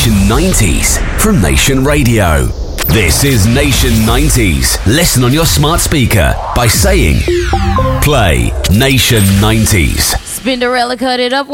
Nation 90s from Nation Radio. This is Nation 90s. Listen on your smart speaker by saying, play Nation 90s. Spinderella cut it up.